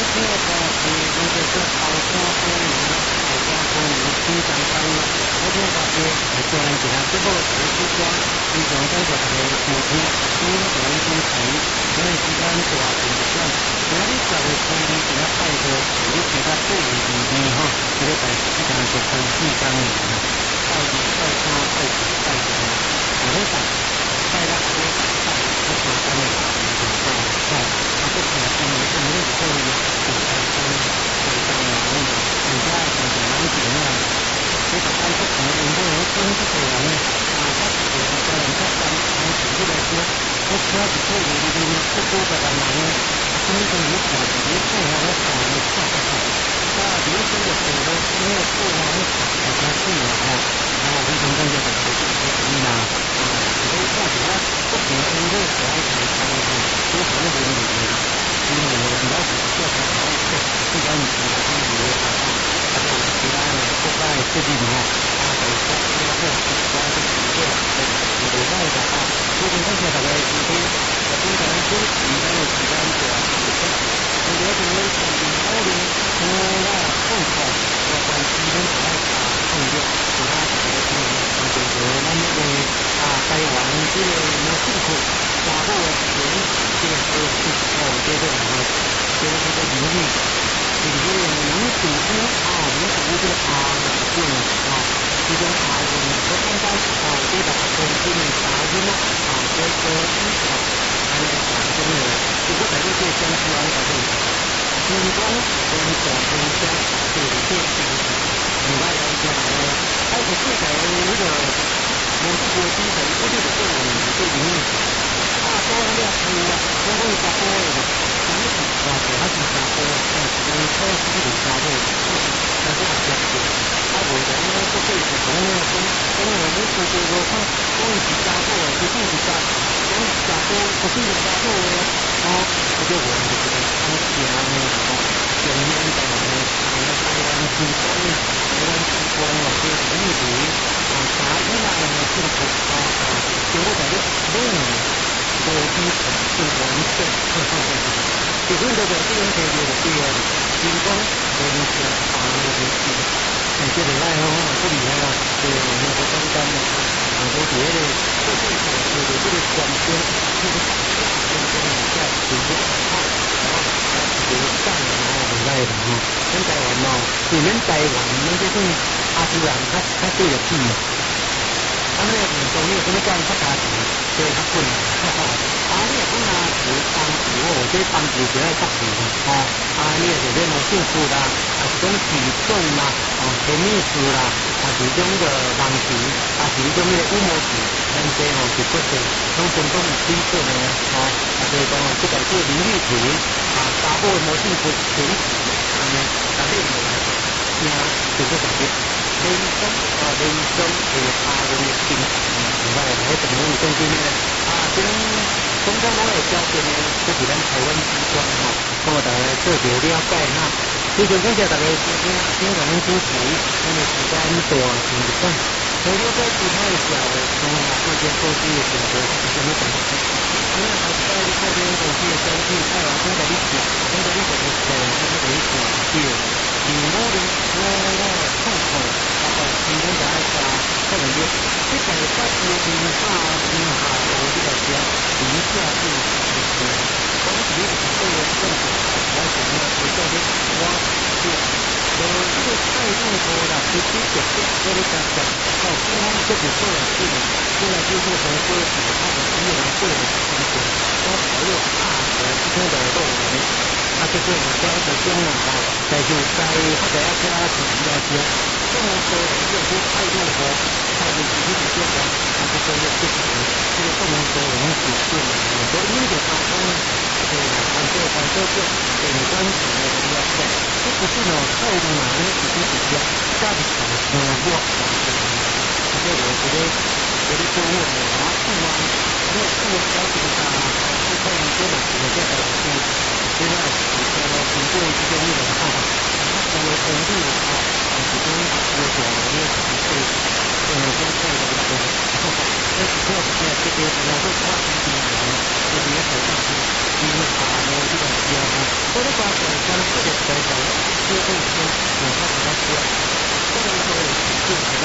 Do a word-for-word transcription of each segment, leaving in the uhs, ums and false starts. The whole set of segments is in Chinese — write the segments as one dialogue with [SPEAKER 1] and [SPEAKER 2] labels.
[SPEAKER 1] 这个是那个是好家伙呢，好家伙呢，经常讲了，我听大家在做人其他这个是不光，你讲这个是普通，普通的人工钱，因为时间多啊，不讲，所以这个可以给他带着，你给他对比比哈，这个在时间是很细张的，带比带他带比带比，我会讲，带他带带带，不说单的，啊啊，他不可能因为因为这里很开心，很高兴，很在很难体验。这个单是可能很多人跟这个人啊，他自己一个人在单单自己来说，我主要是做一个不多的人呢，真正有价值的生活的好的好的好。那人生的时候，因为做完大家自由哈，然后非常重要的就是这个呢，啊，所以大家不仅因为可爱可爱的，都很有意义。因为我比较喜欢做的好，不管你是哪里的啊，还有其他的国外各地的啊，都是包括其他的企业的国外的啊，最近这些大概今天我经常说其他的其他的啊，我觉得可能从高龄从那后头要关系跟可爱啊，重要其他的这个啊，就是咱们的啊台湾这个没辛苦。打过前这个是哦，这个啊，这个这个领域，领域民主屋啊，民主屋这个啊，这个啊，这种啊，我刚刚啊，这个跟这个啥子呢？啊，这个医疗，还有啥子呢？如果在这些相关的这个军工跟国中乡这个这个，另外来讲呢，还有这个那个某些国际的这个这个这个领域。啊，多了可以了，多了加多了嘛。咱们是话说还是加多，呃，嗯，超市里加多，但是还加多。啊，我们呢，这个是从那从从我们这个个看，东西加多，不是是加，东西加多，不是加多的。啊，这个我们这个东西啊，啊，前面的我们啊，台湾之光，台湾之光啊，这个例子啊，啥一样的幸福啊啊，给我感觉嗯。我第一次是完胜，其实这个这个这个这个军工跟这个啊那个是，哎，这个来哦，不厉害啊，这个那个刚刚的啊，我觉得这个这个这个关键这个跟跟一下直接啊，然后啊这个上然后很来的哈，跟台湾嘛，虽然台湾那个是阿斯兰他他对得起嘛。啊，那个中医什么关较加钱，所以较困难。啊，你若讲啊是帮助哦，这帮助就爱福气哦。啊，你若是咧无幸福啦，啊是讲体重啦，哦甜蜜素啦，啊是种个盲区，啊是种个乌毛区，咱这吼是不是拢成功有基准的哦？啊，所以讲哦，这个做淋浴群啊，查甫无幸福群体，安尼，啊这个听就是感觉。人生啊，人生是他人的心，另外还怎么有更多呢？啊，跟中国拢会交流呢，就是咱台湾之光哈，我大家做着了解哈。非常感谢大家收听，今日咱主持，咱的时间大长时间。除了在其他的小的，从啊各间各地的选择是什么东西？因为还是在各边各地的相信，爱往中国历史，中国历史的时候，它是为主对。你我的我我痛苦，然后今天在家可能就这个在国民大民下我这个家零下度就是，我们这个是对于政府来讲呢，是叫做我是呃这个态度多了，直接直接我的讲讲，到今天这个做了事情，现在就是从规矩他的资源对的东西，我还有大学今天的论文。啊，这个我家的中啊，哈，在就在或者要加几要加，这么说就是说态度和态度必须得做的，啊，这个要自己，这个不能说我们只是我因为他说呢，这个反正反正就顶端什么的要做，这不是呢态度呢，那只是比较下的少数弱，这个我觉得觉得中文的话，不管没有不能了解他，不可以说的，我觉得是。另外，呃，经过这个内容的看法，它除了程度啊，呃，其中我所也是呃跟这个这个，那只是在这边我会花几点呢，这边手上是因为啊，我这个时间啊，我的话，呃，像这个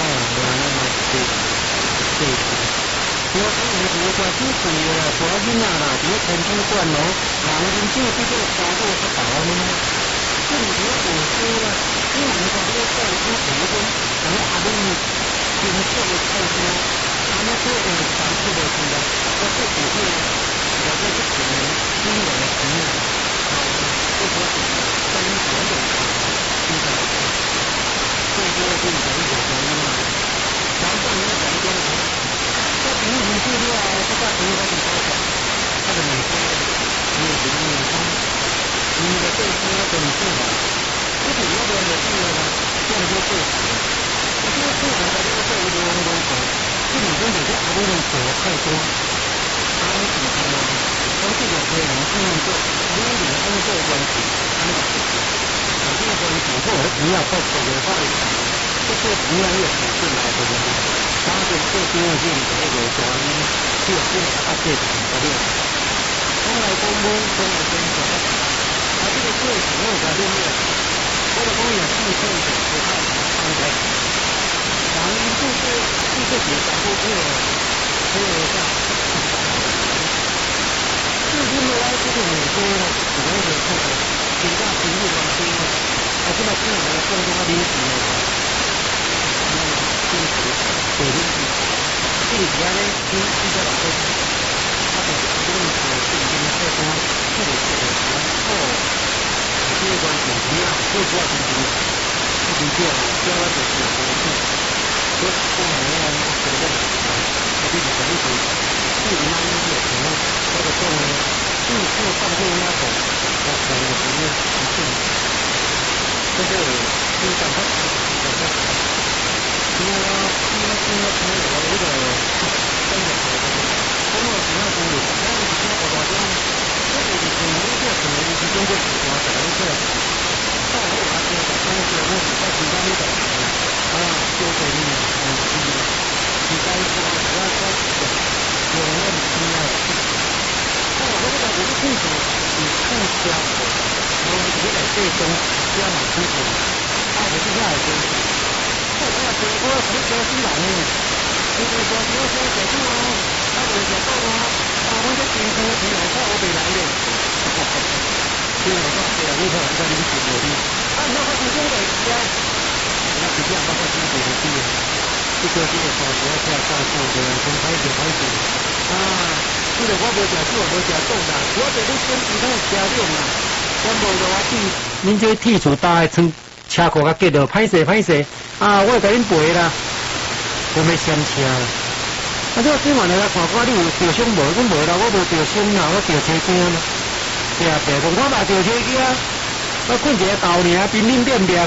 [SPEAKER 1] 原来嘛是对对。我我我我主持的大囡仔啦，伫咧天津馆咯，人人少比较高度较大呢。这里我有说啦，因为我这个在主持中，然后阿公经受的太多，他们说的常识的是啦，我这只是我这是可能新人的经验，啊，这个是跟所有的现在最多的就是讲一种原因嘛，常上面讲一种。这平衡资料啊，这个平衡很高的，它的美观，也有平衡美观，你的对方要跟你做好，这主要的美观呢，这样就做好了。我觉得做好的这个做一个王光头，这里面有些阿公们做太多，他们怎么呢？从这个可以能运作，因为你的工作关系，他们自己，我这个关系或者不要到手的话，这个不要越少进来的人。他是做经济性的那个专业，就这个他这个的料，从来公布，从来宣传，他这个做什么的料，这个东西是正的，不太安全。咱们就是就是给咱们这个这个啥，是因为这个美国呢，主要是这个评价评论关系，还是把这个更多的理解。政府对你，这个时间呢，你比较大的，他的这个是是已经太多，这个是然后这个关系怎么样？最主要就是不理解了，主要就是我们说不能让学生他这个本身是你妈音乐可能这个动呢，是是放对那种，我可能觉得不是，这个就讲他讲他。因为因为因为朋友的这个真的是，工作质量工作，但是现在我发现，这个就是我们这可能是中国企业家在这，到后来这个公司公司在其他那个啊，就给你嗯，你该说不要说有问题啊，那我说这个我是清楚，你看家，我们这个最终这样清楚，啊，我是这样的。我我我我很小心人呢，你你说我说小心啊，啊我小到啊，啊我这健康起来靠我未来的，所以我说对啊，你看我在你做的，啊你要发生这个事啊，那实际上包括经济的事，这个这个说不要这样告诉的，分开一点开始，啊，这个我无食酒，无食冻啦，我这你身体太吃量啦，我无的话替恁这剔除大的村。车库较结了，歹势歹势，啊！我会甲恁赔啦，我要先车。啊！这今晚来看看你有着伤无？我无啦，我无着伤啦，我着车惊啦。对啊，对，我嘛着车惊，我困一个豆尔，冰冰变变，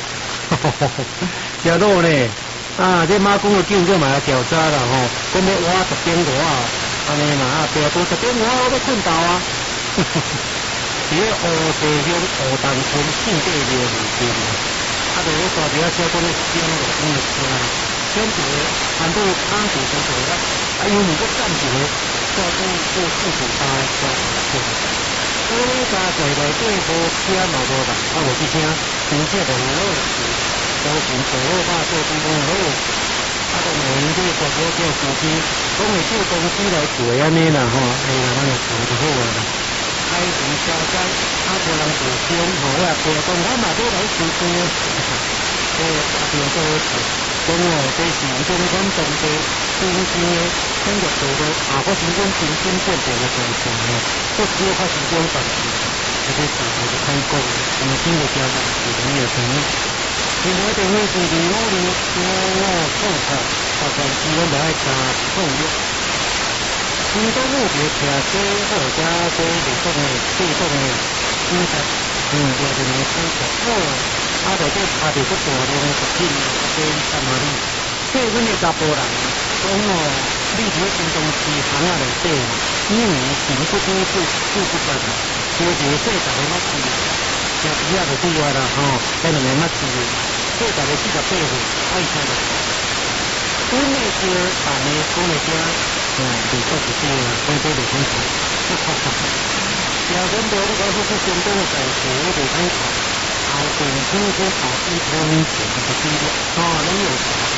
[SPEAKER 1] 真多呢。啊！这马公的警个嘛要调查啦吼，讲要挖十点外啊，安尼嘛啊，对啊，无十点外我要困豆啊。伫咧乌地乡乌东村姓地庙附近，啊，就咧大条车过咧经落去个车，选一个按到安住所在啦，啊，因为个站一个，再做做四十三个车过来，所以加在内底无车嘛无人，啊，无去听，真正就有好事，都是做好把做成功好，啊，都每年这个大条车司机，讲会叫公司来做安尼啦吼，哎呀，安尼做就好啊啦。开始消灾，啊，无人做工，吼，我也做工，我嘛都来做工，诶，打电话做，讲哦，这是一种款当地新鲜的生活做的，啊，我是讲新鲜变变的状况呢，我只有发生这种事情，这个事情就开讲，我们新的家长是没有成立，现在电话是零五零五五创卡，大概是我们爱加创业。新东路别车车或者说流动的、自动的，应该嗯，有的人生活哦，啊，在这拍着这大量的食品，这干嘛哩？这阮的查甫人讲哦，你伫新东市巷仔内底，你有钱不多住住不惯，所以说大家捌住，吃猪仔就对啊啦吼，咱两个捌住，这大概四十八岁，爱看的。阮那是办的讲的遮。嗯，比较不对啊，更多的风险。哈哈哈！也很多那个就是相当的感觉，我得看看。后边听说跑一头米钱的低了，哦，能有啥子呢？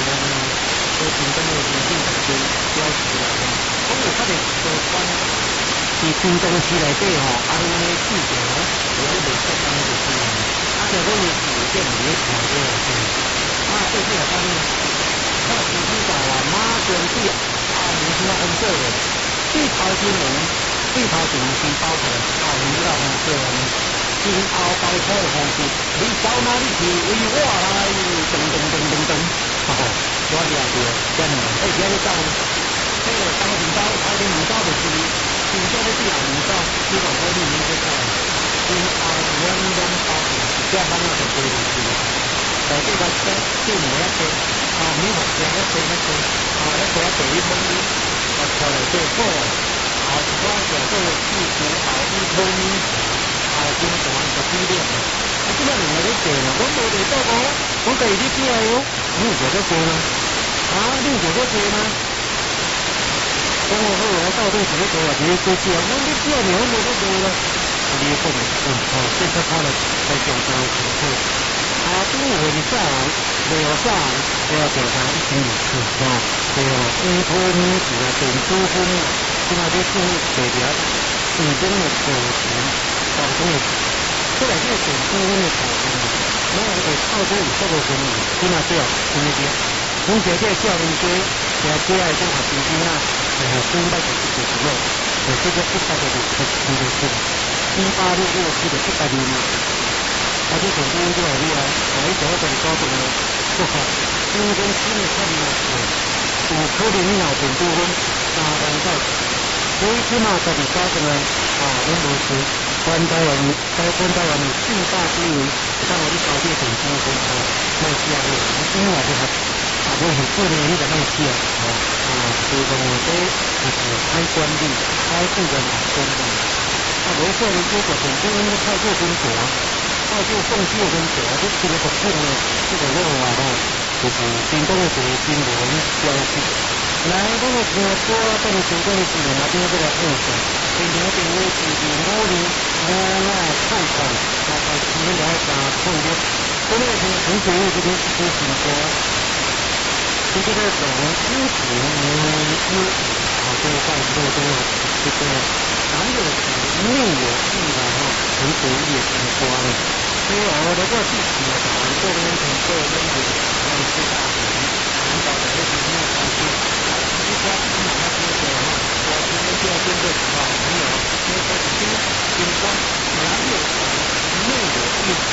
[SPEAKER 1] 呢，都成功的环境当中标示了吼。我有发现有关伫新东区内底吼，安尼的市场吼，有咧卖适当的是，啊，就讲的是这唔咧看这个是，啊，这是有讲呢，那司机大话马上对啊，年轻啊工作的，对头前门，对头前先包出来，后面这个工作呢。前后包车的方式，你走哪里去？为我来，噔噔噔噔噔，哦，我了解，这样，而且你走，这个当前走，后面唔走就是，前车咧对后面走，你讲我里面在走，前后两两包，这样咱就对了，对了。呃，这个车对门一车，啊，你学车一车一车，啊，一车一车一分钟，啊，出来这个，啊，我讲这个四十后一分钟。后边大十几粒，啊！即摆另外咧做嘛，我无地做无，我第二日出来哦，你有做得做吗？啊，你有做得做吗？讲我好，我到底做得做啊？做做做，我你只要你我无得做啦，啊，你讲咪嗯，哦，这出他了，在上高上课，啊，拄有日早未有早，我要做他一千二次，哦，对哦，乌托米是啊，电子风啊，即摆咧做做了，成功的过程。当中的，这两个点中间的考验，那我哋靠这以这个分离，起码这样，对不对？从这个教育界，也只爱讲学生囡仔，然后三百就是几多，就这个一百个就就就就，一八六六七的一百零六，啊，这成功就好厉害，我一早就高中了，不好，中间新的看呢，有可能你脑点多分，三万块，所以起码在你高中呢，啊，拢无错。关台湾，在关台湾的四大之源，当我哋搞啲成功嘅哦，卖食嘅，我今日就係啊，我係做呢啲咁嘅事啊，啊，所以講我哋係開關啲，開富嘅難關啲，啊，我做嘅嗰個成功嘅操作工作啊，操作放棄嘅工作啊，都做得不錯嘅，這個我話啦，就是成功嘅做新聞消息。来，我们听歌，等你成功的时候，那边这个印象，今天定位是零五零五爱看看，大概今天来打碰的，这个是很久以前的一首新歌，这个从以前嗯嗯，好多放多多这个，哪有是另有意的哈，很久也挺多的，所以我的个具体的打完这边从这边的，然后是大的，很早的这些没有关系。一家一买那些的哈，我今天就要针对啊，没有，因为开始新新冠，本来有